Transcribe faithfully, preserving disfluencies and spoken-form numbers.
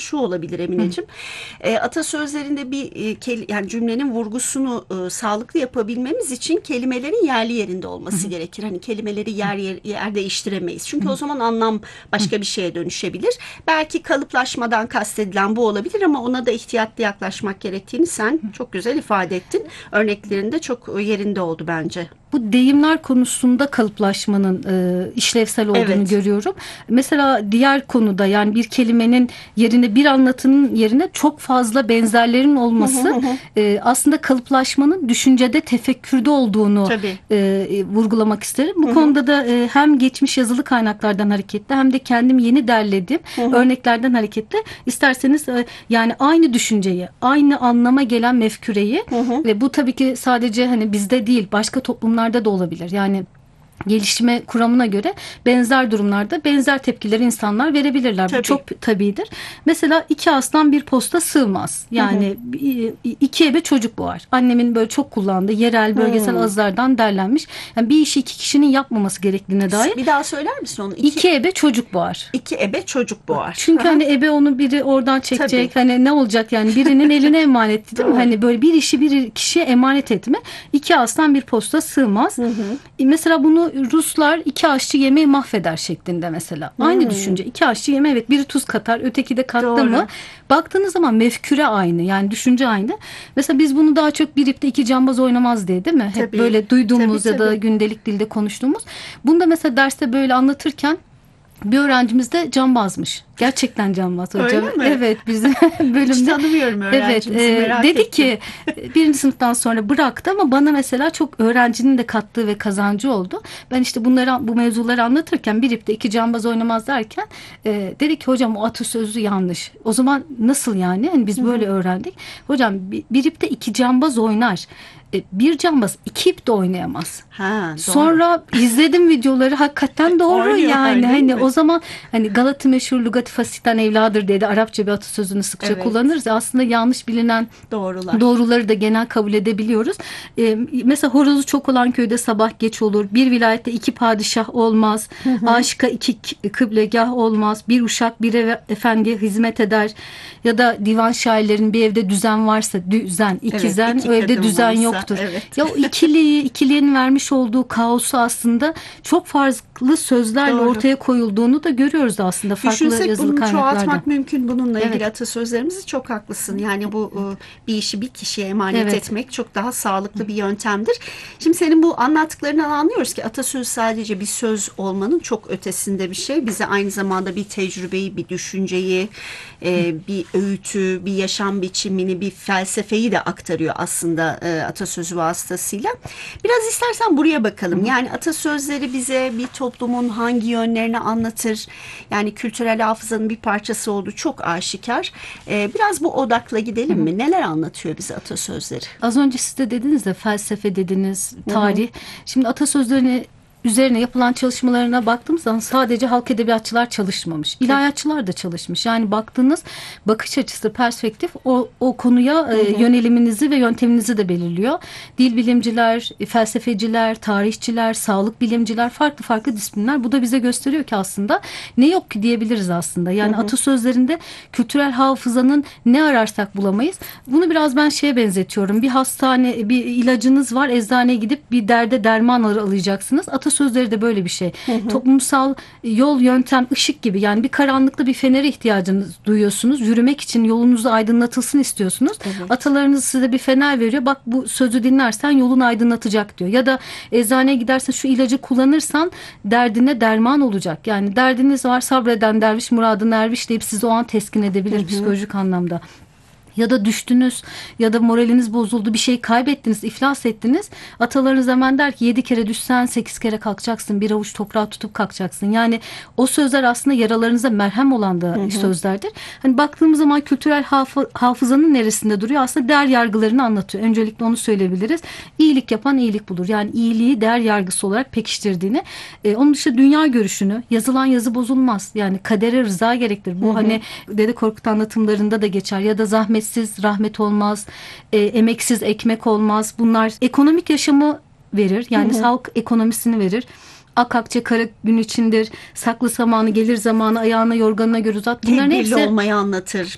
şu olabilir Emineciğim. E, atasözlerinde bir e, kel- yani cümlenin vurgusunu e, sağlıklı yapabilmemiz için kelimelerin yerli yerinde olması gerekir. Hani kelimeleri yer, yer yer değiştiremeyiz. Çünkü o zaman anlam başka bir şeye dönüşebilir. Belki kalıplaşmadan kastedilen bu olabilir ama ona da ihtiyatlı yaklaşmak gerektiğini sen çok güzel ifade ettin. Örneklerinde çok yerinde oldu bence. Bu deyimler konusunda kalıplaşmanın e, işlevsel olduğunu Evet. görüyorum. Mesela diğer konuda, yani bir kelimenin yerine, bir anlatının yerine çok fazla benzerlerin olması e, aslında kalıplaşmanın düşüncede, tefekkürde olduğunu Tabii. e, e, vurgulamak isterim. Bu konuda da e, hem geçmiş yazılı kaynaklardan hareketle hem de kendim yeni derlediğim örneklerden hareketle isterseniz e, yani aynı düşünceyi, aynı anlama gelen mefküreyi ve bu tabii ki sadece hani bizde değil, başka toplumlarda da olabilir. Yani gelişme kuramına göre benzer durumlarda benzer tepkileri insanlar verebilirler. Tabii. Bu çok tabidir. Mesela iki aslan bir posta sığmaz. Yani hı hı. iki ebe çocuk boğar. Annemin böyle çok kullandığı yerel bölgesel Hmm. azlardan derlenmiş. Yani bir işi iki kişinin yapmaması gerektiğine dair. Bir daha söyler misin onu? İki, iki ebe çocuk boğar. İki ebe çocuk boğar. Çünkü hani ebe onu biri oradan çekecek. Tabii. Hani ne olacak yani, birinin eline emanet, değil mi? Hani böyle bir işi bir kişiye emanet etme. İki aslan bir posta sığmaz. Hı hı. Mesela bunu Ruslar iki aşçı yemeği mahveder şeklinde mesela. Aynı hmm. düşünce. İki aşçı yemeği, evet, biri tuz katar, öteki de kattı Doğru. mı? Baktığınız zaman mefküre aynı. Yani düşünce aynı. Mesela biz bunu daha çok bir ipte iki cambaz oynamaz diye, değil mi? Hep tabii. Böyle duyduğumuz tabii, ya tabii. da gündelik dilde konuştuğumuz. Bunu da mesela derste böyle anlatırken bir öğrencimiz de cambazmış. Gerçekten cambaz hocam. Öyle mi? Evet, bizim bölümde. Hiç tanımıyorum öğrencimizi, evet, e, merak dedi ettim. ki birinci sınıftan sonra bıraktı ama bana mesela çok öğrencinin de kattığı ve kazancı oldu. Ben işte bunları, bu mevzuları anlatırken bir ipte iki cambaz oynamaz derken e, dedi ki hocam o atasözü yanlış. O zaman nasıl yani? Yani biz böyle Hı-hı. öğrendik. Hocam bir, bir ipte iki cambaz oynar. Bir cambaz iki ip de oynayamaz. Ha, doğru. Sonra izledim videoları, hakikaten doğru. Oynuyor, yani hani mi? O zaman hani Galata meşhur lugati fasihten evladır dedi. Arapça bir atasözünü sıkça evet. kullanırız. Aslında yanlış bilinen Doğrular. doğruları da genel kabul edebiliyoruz. Ee, mesela horozu çok olan köyde sabah geç olur. Bir vilayette iki padişah olmaz. Hı hı. Aşıka iki kıblegah olmaz. Bir uşak bir ev efendiye hizmet eder. Ya da divan şairlerin bir evde düzen varsa düzen, ikizen evet, iki o evde düzen varsa, yoktur. Evet. Ya o ikiliği, ikiliğin vermiş olduğu kaosu aslında çok farklı sözlerle Doğru. ortaya koyulduğunu da görüyoruz aslında farklı Düşünsek yazılı bunu kaynaklarda. çoğaltmak mümkün bununla ilgili evet. atasözlerimizi, çok haklısın. Yani bu bir işi bir kişiye emanet evet. etmek çok daha sağlıklı bir yöntemdir. Şimdi senin bu anlattıklarından anlıyoruz ki atasöz sadece bir söz olmanın çok ötesinde bir şey. Bize aynı zamanda bir tecrübeyi, bir düşünceyi, bir öğütü, bir yaşam biçimini, bir felsefeyi de aktarıyor aslında atasözü vasıtasıyla. Biraz istersen buraya bakalım. Yani atasözleri bize bir toplumun hangi yönlerini anlatır? Yani kültürel hafızanın bir parçası olduğu çok aşikar. Biraz bu odakla gidelim mi? Neler anlatıyor bize atasözleri? Az önce siz de dediniz de felsefe dediniz, tarih. Hı hı. Şimdi atasözlerini üzerine yapılan çalışmalarına baktığımız zaman sadece halk edebiyatçılar çalışmamış. İlahiyatçılar da çalışmış. Yani baktığınız bakış açısı, perspektif o, o konuya hı hı. E, yöneliminizi ve yönteminizi de belirliyor. Dil bilimciler, felsefeciler, tarihçiler, sağlık bilimciler, farklı farklı disiplinler. Bu da bize gösteriyor ki aslında ne yok ki diyebiliriz aslında. Yani hı hı. atasözlerinde kültürel hafızanın ne ararsak bulamayız. Bunu biraz ben şeye benzetiyorum. Bir hastane, bir ilacınız var. Eczaneye gidip bir derde derman alacaksınız. Atasözleri de böyle bir şey. Hı hı. Toplumsal yol, yöntem, ışık gibi. Yani bir karanlıkta bir fenere ihtiyacınız duyuyorsunuz. Yürümek için yolunuz aydınlatılsın istiyorsunuz. Evet. Atalarınız size bir fener veriyor. Bak bu sözü dinlersen yolun aydınlatacak diyor. Ya da eczaneye gidersen şu ilacı kullanırsan derdine derman olacak. Yani derdiniz var, sabreden derviş muradına erviş deyip sizi o an teskin edebilir hı hı. psikolojik anlamda. Ya da düştünüz ya da moraliniz bozuldu, bir şey kaybettiniz, iflas ettiniz. Atalarınız hemen der ki yedi kere düşsen sekiz kere kalkacaksın, bir avuç toprağı tutup kalkacaksın. Yani o sözler aslında yaralarınıza merhem olan da hı hı. sözlerdir. Hani baktığımız zaman kültürel hafı, hafızanın neresinde duruyor? Aslında değer yargılarını anlatıyor. Öncelikle onu söyleyebiliriz. İyilik yapan iyilik bulur. Yani iyiliği değer yargısı olarak pekiştirdiğini. E, onun dışında dünya görüşünü, yazılan yazı bozulmaz. Yani kadere rıza gerektir. Bu hı hı. hani Dede Korkut anlatımlarında da geçer. Ya da zahmet siz rahmet olmaz, e, emeksiz ekmek olmaz. Bunlar ekonomik yaşamı verir. Yani hı hı. halk ekonomisini verir. Ak akçe kara gün içindir. Saklı zamanı gelir zamanı ayağına yorganına göre uzat. Bunların hepsi olmayı anlatır.